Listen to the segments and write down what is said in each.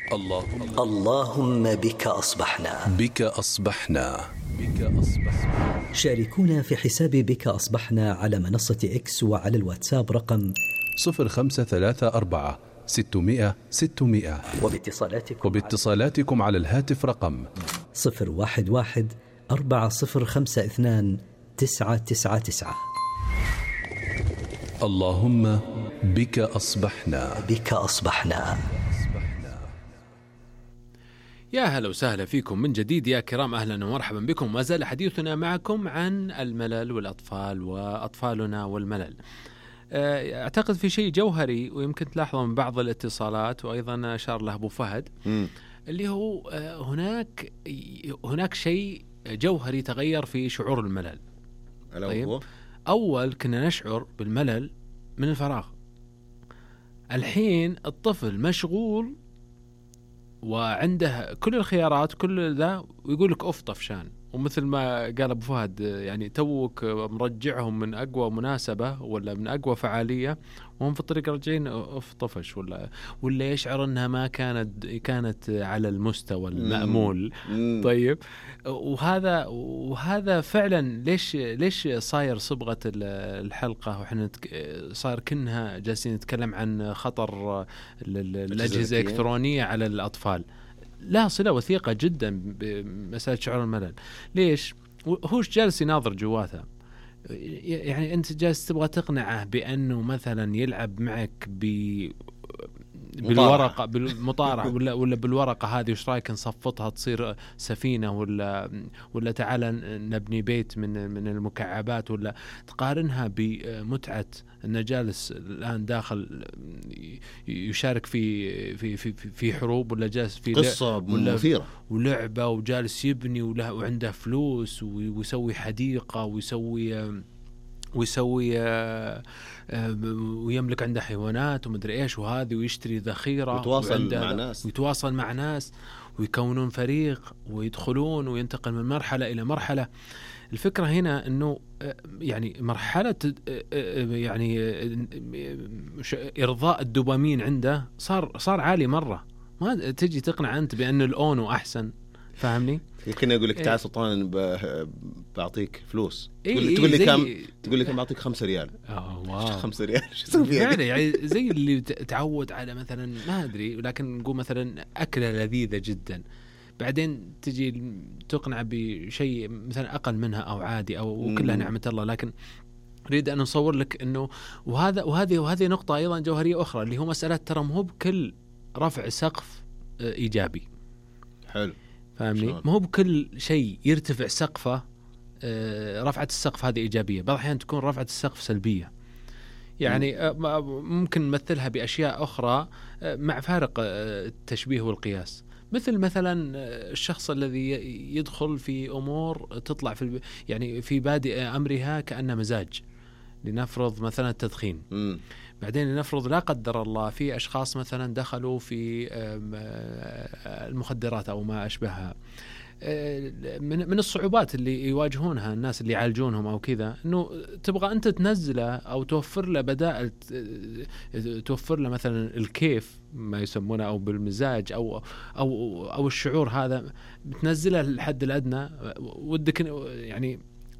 اللهم بك أصبحنا. بك أصبحنا. بك أصبحنا. شاركونا في حساب بك أصبحنا على منصة إكس وعلى الواتساب رقم 0534 600 600. وباتصالاتكم على الهاتف رقم 011 4052 999. اللهم بك أصبحنا. بك أصبحنا. يا هلا وسهلا فيكم من جديد يا كرام، أهلا ومرحبا بكم. ما زال حديثنا معكم عن الملل والأطفال وأطفالنا والملل. أعتقد في شيء جوهري ويمكن تلاحظوا من بعض الاتصالات وأيضا أشار له أبو فهد اللي هو هناك شيء جوهري تغير في شعور الملل. طيب؟ أول كنا نشعر بالملل من الفراغ، الحين الطفل مشغول وعنده كل الخيارات كل ذا ويقول لك أوف طفشان. ومثل ما قال أبو فهد يعني توك مرجعهم من أقوى مناسبة ولا من أقوى فعالية وهم في الطريق راجعين أوف طفش ولا يشعر أنها ما كانت على المستوى المأمول. طيب وهذا فعلا ليش صاير صبغة الحلقة وإحنا صار كأنها جالسين نتكلم عن خطر الأجهزة الإلكترونية على الأطفال. لا صلة وثيقة جدا بمسألة شعور الملل. ليش؟ هوش جالس يناظر جواته، يعني أنت جالس تبغى تقنعه بأنه مثلا يلعب معك بالورقة بالمطارح ولا بالورقة هذه وش رايك نصفطها تصير سفينة ولا تعال نبني بيت من المكعبات، ولا تقارنها بمتعة أنه جالس الآن داخل يشارك في حروب ولا جالس في قصة مثيرة ولعبة وجالس يبني وعنده فلوس ويسوي حديقة ويسوي ويملك عنده حيوانات ومدري ايش وهذه ويشتري ذخيرة ويتواصل مع ناس ويكونون فريق ويدخلون وينتقل من مرحلة إلى مرحلة. الفكرة هنا انه يعني مرحلة يعني إرضاء الدوبامين عنده صار عالي مرة. ما تجي تقنع أنت بأن الأونو أحسن، فاهمني؟ كنا أقول لك تعال سلطان بعطيك فلوس تقول لي كم؟ تقول لي كم؟ بعطيك 5 ريال. واو 5 ريال شو اسوي فيها؟ يعني زي اللي تعود على مثلا ما أدري، لكن نقول مثلا أكلة لذيذة جدا بعدين تجي تقنع بشيء مثلا أقل منها أو عادي أو كلها نعمة الله. لكن أريد أن نصور لك إنه وهذه نقطة أيضا جوهرية أخرى اللي هو مسألة ترى مو بكل رفع سقف إيجابي. حلو، فاهمني؟ ما هو بكل شيء يرتفع سقفه رفعة السقف هذه إيجابية، بعض الأحيان تكون رفعة السقف سلبية. يعني ممكن نمثلها بأشياء أخرى مع فارق التشبيه والقياس. مثلا الشخص الذي يدخل في أمور تطلع يعني في بادئ أمرها كأنه مزاج، لنفرض مثلا التدخين. بعدين لنفرض لا قدر الله في أشخاص مثلا دخلوا في المخدرات أو ما أشبهها. من الصعوبات اللي يواجهونها الناس اللي يعالجونهم أو كذا إنه تبغى أنت تنزله أو توفر له بدائل، توفر له مثلا الكيف ما يسمونه أو بالمزاج أو الشعور هذا، بتنزله للحد الأدنى. ودك يعني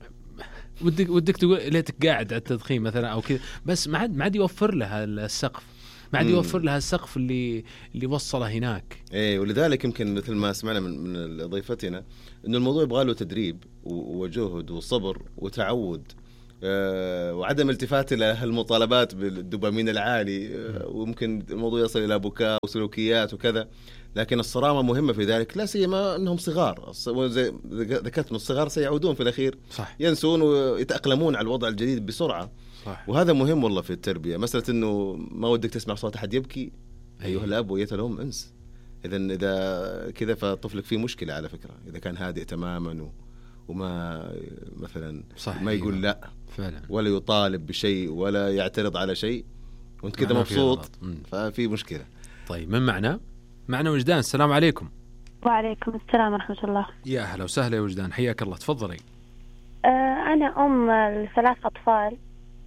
ودك تقول ليتك قاعد على التدخين مثلا أو كذا، بس ما عاد يوفر لها السقف، ما عاد يوفر لها السقف اللي وصله هناك. ايه، ولذلك يمكن مثل ما سمعنا من ضيفتنا انه الموضوع يبغى له تدريب وجهد وصبر وتعود وعدم التفات الى المطالبات بالدوبامين العالي. وممكن الموضوع يصل الى بكاء وسلوكيات وكذا، لكن الصرامة مهمة في ذلك، لا سيما أنهم صغار. زي ذكرت من الصغار سيعودون في الأخير صح. ينسون ويتأقلمون على الوضع الجديد بسرعة. صح. وهذا مهم والله في التربية. مسألة أنه ما ودك تسمع صوت أحد يبكي، أيها الأب وأيتها الأم انس. إذا كذا فطفلك فيه مشكلة على فكرة، إذا كان هادئ تماما وما مثلا صح. ما يقول لا فعلا، ولا يطالب بشيء ولا يعترض على شيء وانت كذا مبسوط، ففي مشكلة. طيب من معنا وجدان. السلام عليكم. وعليكم السلام ورحمة الله. يا أهلا وسهلا يا وجدان، حياك الله، تفضلي. أنا أم ل3 أطفال،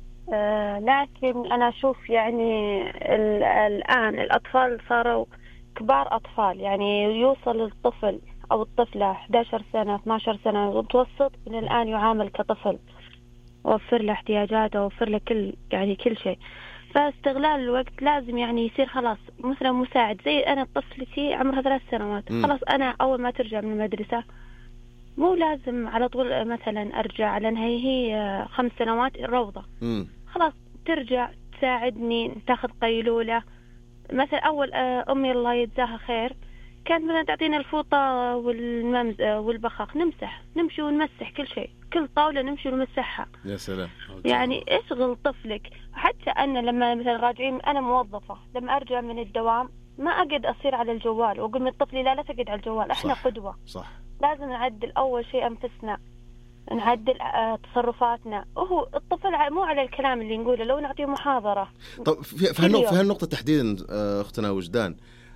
لكن أنا أشوف يعني الآن الأطفال صاروا كبار أطفال، يعني يوصل الطفل أو الطفلة 11 سنة 12 سنة متوسط من الآن يعامل كطفل، وفر له احتياجاته ووفر له كل شيء. فاستغلال الوقت لازم يعني يصير خلاص مثلا مساعد. زي أنا طفلتي عمرها 3 سنوات، خلاص أنا أول ما ترجع من المدرسة مو لازم على طول مثلا أرجع، لأن هي 5 سنوات روضة، خلاص ترجع تساعدني، تاخذ قيلولة. مثلا أول أمي الله يجزاها خير كانت مثلا تعطينا الفوطة والبخاخ، نمشي ونمسح كل شيء، كل طاولة نمشي ونمسحها. يا سلام. يعني اشغل طفلك. حتى أنا لما مثلا راجعين، أنا موظفة، لما أرجع من الدوام ما أقعد أصير على الجوال وأقول من طفلي لا تقعد على الجوال. إحنا قدوة، صح. لازم نعدل أول شيء أنفسنا، نعدل تصرفاتنا. وهو الطفل مو على الكلام اللي نقوله، لو نعطيه محاضرة. طب في هالنقطة تحديدا أختنا وجدان،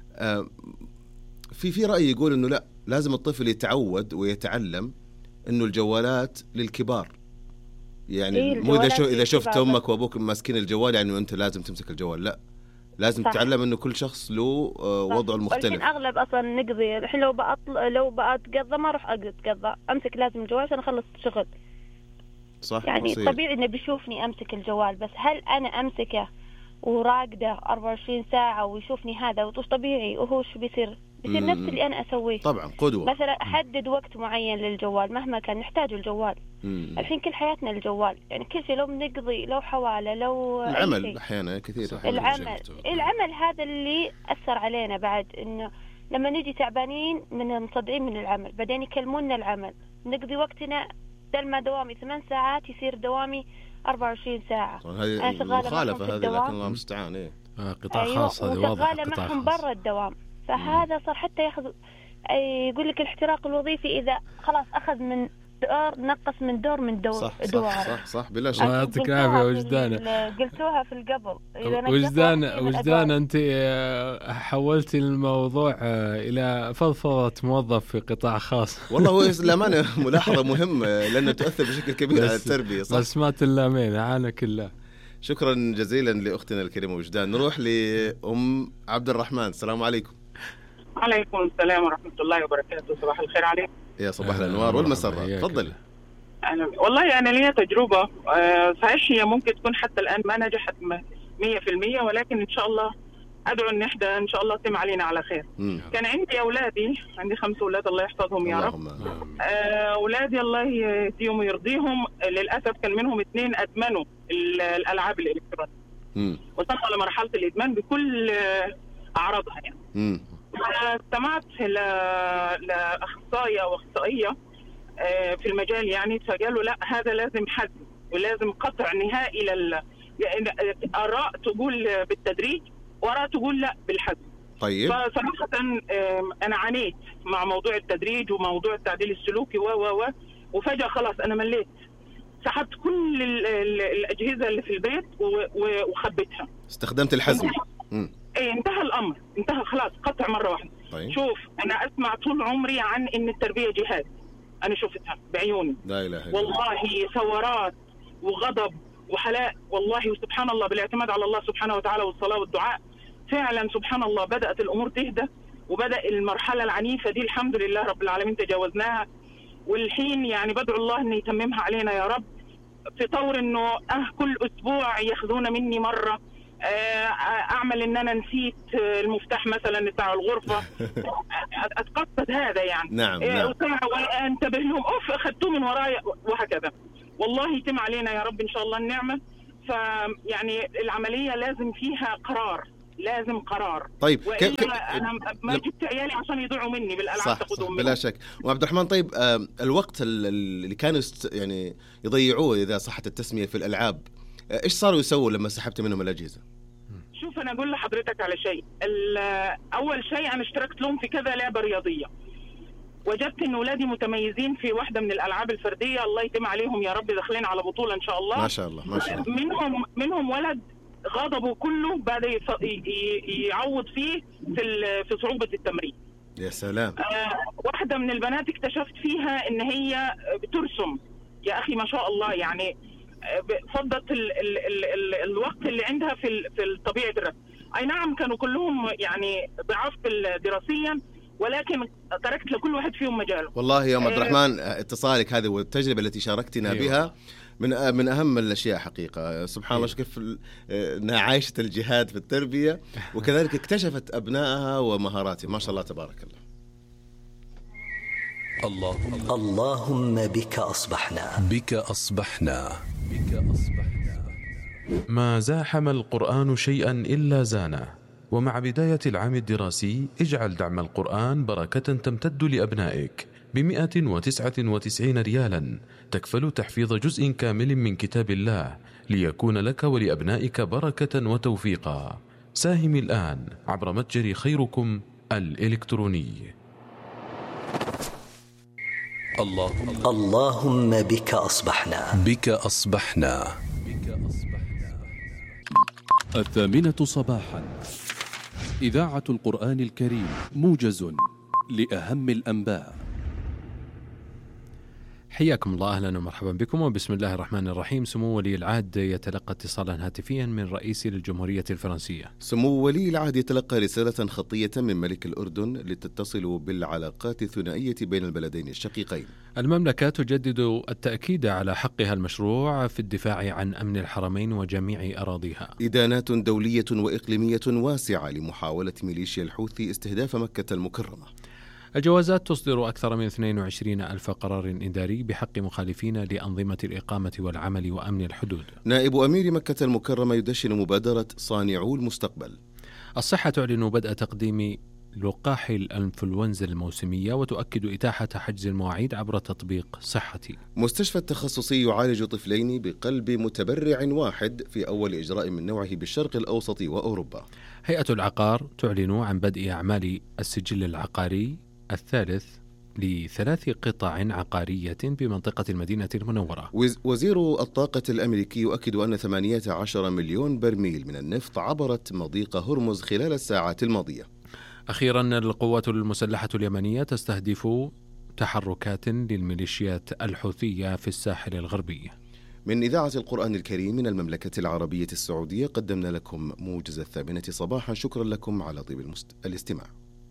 في رأي يقول إنه لا، لازم الطفل يتعود ويتعلم إنه الجوالات للكبار. يعني مو إذا شفت أمك وأبوك ماسكين الجوال يعني أنت لازم تمسك الجوال، لا، لازم تتعلم إنه كل شخص له وضعه المختلف. الحين أغلب أصلا نقضي الحين لو بأتقضى ما أروح أتقضى، أمسك لازم الجوال عشان أخلص الشغل. صح. يعني مصير. طبيعي إنه بيشوفني أمسك الجوال، بس هل أنا أمسكه وراقده 24 ساعة ويشوفني هذا؟ وش طبيعي، وهو شو بيصير نفس اللي أنا أسويه. طبعا قدوة. مثلا أحدد وقت معين للجوال، مهما كان نحتاج الجوال. الحين كل حياتنا الجوال، يعني كل شيء، لو بنقضي، لو حوالة، لو العمل أحيانا كثير. العمل هذا اللي أثر علينا بعد، إنه لما نجي تعبانين مصدعين من العمل، بعدين يكلمونا العمل، نقضي وقتنا بدل ما دوامي 8 ساعات يصير دوامي 24 ساعة. هذه مخالفة هذه، لكن الله المستعان. إيه قطاع خاص هذه، واضح شغالة معهم برا الدوام. فهذا صار حتى ياخذ، يقول لك الاحتراق الوظيفي إذا خلاص أخذ من دور نقص من دور من دور. صح بلا شك. يعطيك العافية وجدان. قلتوها في القبل. وجدان أنت حولتي الموضوع إلى فضفضة موظف في قطاع خاص. والله هو للأمانة ملاحظة مهمة لأنه تؤثر بشكل كبير على التربية. صح. بس ما تلامين عانك الله. شكرا جزيلا لأختنا الكريمة وجدان. نروح لأم عبد الرحمن. السلام عليكم. عليكم السلام ورحمة الله وبركاته. صباح الخير عليكم. يا صباح الأنوار والمسرات. تفضل. والله أنا لي تجربة صحيح، هي ممكن تكون حتى الآن ما نجحت 100%، ولكن إن شاء الله أدعو أن إحدى إن شاء الله تم علينا على خير. كان عندي أولادي، عندي 5 أولاد الله يحفظهم يا رب. أولادي الله يهديهم ويرضيهم، للأسف كان منهم 2 أدمنوا الألعاب الإلكترونية، وصلنا لمرحلة الإدمان بكل أعراضها يعني. استمعت لأخصائية وأخصائية في المجال يعني، فقالوا لا، هذا لازم حد ولازم قطع نهائي يعني آراء تقول بالتدريج وآراء تقول لا بالحد. طيب. فصراحة أنا عانيت مع موضوع التدريج وموضوع التعديل السلوكي وفجأة خلاص أنا مليت، سحبت كل الأجهزة اللي في البيت وخبيتها. استخدمت الحزم. انتهى الأمر، انتهى خلاص، قطع مرة واحدة. طيب. شوف أنا أسمع طول عمري عن إن التربية جهاد، أنا شفتها بعيوني. لا إله إلا الله. والله ثورات وغضب وحلاء، والله وسبحان الله بالاعتماد على الله سبحانه وتعالى والصلاة والدعاء فعلا سبحان الله بدأت الأمور تهدى، وبدأ المرحلة العنيفة دي الحمد لله رب العالمين تجاوزناها. والحين يعني بدعو الله أن يتممها علينا يا رب، في طور أنه كل أسبوع ياخذون مني مرة، أعمل أن أنا نسيت المفتاح مثلا بتاع الغرفة، أتقصد هذا يعني. نعم. وأنتبه لهم أخذتوه من ورايا وهكذا. والله يتم علينا يا رب إن شاء الله النعمة. فيعني العملية لازم فيها قرار، لازم قرار. طيب أنا ما جبت عيالي عشان يضيعوا مني بالألعاب تاخذهم مني. بلا شك. وعبد الرحمن، طيب الوقت اللي كانوا يعني يضيعوه إذا صحت التسمية في الألعاب، إيش صاروا يسووا لما سحبت منهم الأجهزة؟ شوف أنا أقول لحضرتك على شيء. أول شيء أنا اشتركت لهم في كذا لعبة رياضية، وجدت إن أولادي متميزين في واحدة من الألعاب الفردية، الله يتم عليهم يا رب، داخلين على بطولة إن شاء الله. ما شاء الله ما شاء الله. منهم ولد غضبه كله بعد يعوض فيه في صعوبة التمرين. يا سلام. واحدة من البنات اكتشفت فيها إن هي بترسم، يا أخي ما شاء الله، يعني فضت الوقت اللي عندها في طبيعة الرسم. أي نعم كانوا كلهم يعني ضعاف دراسيا، ولكن تركت لكل واحد فيهم مجاله. والله يا عبد الرحمن اتصالك هذه والتجربة التي شاركتنا بها من أهم الأشياء حقيقة. سبحان الله كيف أنها عايشة الجهاد في التربية وكذلك اكتشفت أبنائها ومهاراتها، ما شاء الله تبارك الله. اللهم بك أصبحنا. بك أصبحنا. بك أصبحنا. ما زاحم القرآن شيئا إلا زانه. ومع بداية العام الدراسي اجعل دعم القرآن بركة تمتد لأبنائك ب199 ريالا تكفل تحفيظ جزء كامل من كتاب الله ليكون لك ولأبنائك بركة وتوفيقا. ساهم الآن عبر متجر خيركم الإلكتروني. اللهم بك أصبحنا. بك أصبحنا. 8:00 صباحا، إذاعة القرآن الكريم، موجز لأهم الأنباء. حياكم الله، أهلا ومرحبا بكم، وبسم الله الرحمن الرحيم. سمو ولي العهد يتلقى اتصالا هاتفيا من رئيس الجمهورية الفرنسية. سمو ولي العهد يتلقى رسالة خطية من ملك الأردن لتتصل بالعلاقات الثنائية بين البلدين الشقيقين. المملكة تجدد التأكيد على حقها المشروع في الدفاع عن أمن الحرمين وجميع أراضيها. إدانات دولية وإقليمية واسعة لمحاولة ميليشيا الحوثي استهداف مكة المكرمة. الجوازات تصدر أكثر من 22,000 قرار إداري بحق مخالفين لأنظمة الإقامة والعمل وأمن الحدود. نائب أمير مكة المكرمة يدشن مبادرة صانعو المستقبل. الصحة تعلن بدء تقديم لقاح الإنفلونزا الموسمية وتؤكد إتاحة حجز المواعيد عبر تطبيق صحتي. مستشفى التخصصي يعالج طفلين بقلب متبرع واحد في أول إجراء من نوعه بالشرق الأوسط وأوروبا. هيئة العقار تعلن عن بدء أعمال السجل العقاري الثالث ل3 قطع عقارية بمنطقة المدينة المنورة. وزير الطاقة الأمريكي يؤكد أن 18 مليون برميل من النفط عبرت مضيق هرمز خلال الساعات الماضية. أخيرا، القوات المسلحة اليمنية تستهدف تحركات للميليشيات الحوثية في الساحل الغربي. من إذاعة القرآن الكريم من المملكة العربية السعودية قدمنا لكم موجز 8 صباحا. شكرا لكم على طيب الاستماع.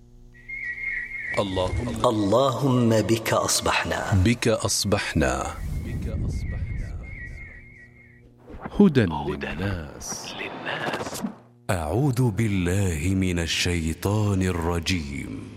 اللهم بك أصبحنا. بك أصبحنا. هدى للناس. أعوذ بالله من الشيطان الرجيم.